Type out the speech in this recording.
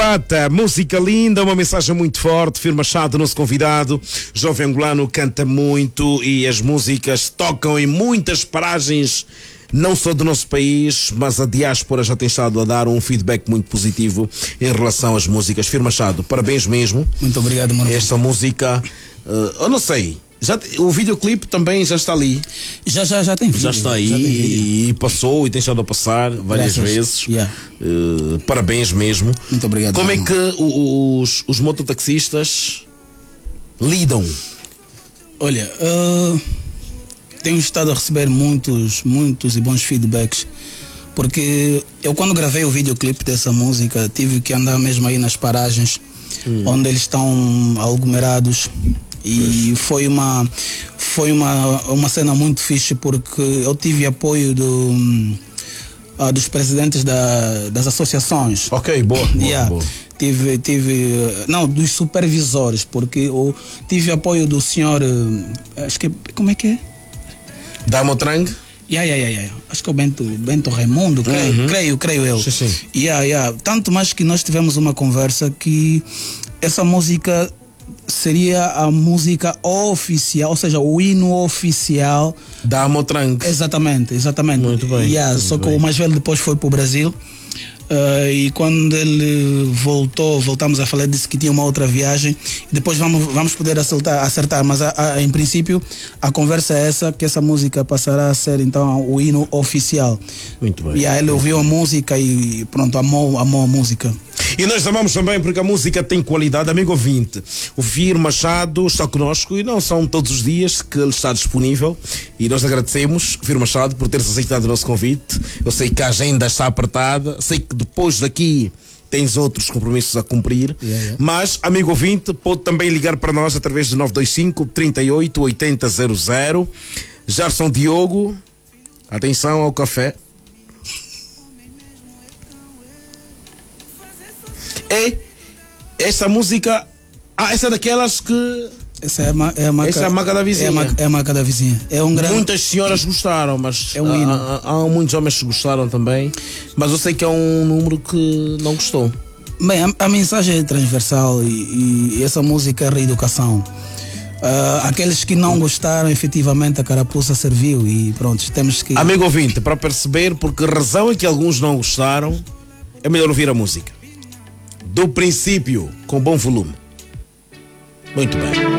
Prata, música linda, uma mensagem muito forte. Firmo Machado, nosso convidado, jovem angolano, canta muito e as músicas tocam em muitas paragens, não só do nosso país, mas a diáspora já tem estado a dar um feedback muito positivo em relação às músicas. Firmo Machado, parabéns mesmo. Muito obrigado, mano. Esta música, eu não sei. O videoclipe também já está ali. Já tem vídeo. Já está aí e passou e tem estado a passar várias vezes. Yeah. Parabéns mesmo. Muito obrigado. Como é que os mototaxistas lidam? Olha, tenho estado a receber muitos e bons feedbacks, porque eu, quando gravei o videoclipe dessa música, tive que andar mesmo aí nas paragens onde eles estão aglomerados. E foi uma cena muito fixe, porque eu tive apoio dos presidentes das associações. Ok, boa. Não, dos supervisores, porque eu tive apoio do senhor, acho que, como é que é? Damotrang? Acho que é o Bento Raimundo, creio eu. Sim. Tanto mais que nós tivemos uma conversa que essa música seria a música oficial, ou seja, o hino oficial da Amotrang. Exatamente. Muito bem. Só que o mais velho depois foi para o Brasil. E quando ele voltamos a falar, disse que tinha uma outra viagem. Depois vamos poder acertar, mas em princípio a conversa é essa, que essa música passará a ser então o hino oficial. Muito bem. E aí ele ouviu a música e pronto, amou a música. E nós amamos também porque a música tem qualidade. Amigo ouvinte, o Firmo Machado está connosco e não são todos os dias que ele está disponível, e nós agradecemos, Firmo Machado, por teres aceitado o nosso convite. Eu sei que a agenda está apertada, sei que depois daqui tens outros compromissos a cumprir, mas, amigo ouvinte, pode também ligar para nós através de 925 38 80 00. Gerson Diogo, atenção ao café. Essa música, essa é daquelas que... Essa é a marca da vizinha. É a marca da vizinha. Muitas senhoras gostaram, mas é um hino. Há muitos homens que gostaram também, mas eu sei que é um número que não gostou. Bem, a mensagem é transversal e essa música é reeducação. Aqueles que não gostaram, efetivamente a carapuça serviu e pronto, temos que... Amigo ouvinte, para perceber por que razão é que alguns não gostaram, é melhor ouvir a música do princípio, com bom volume. Muito bem.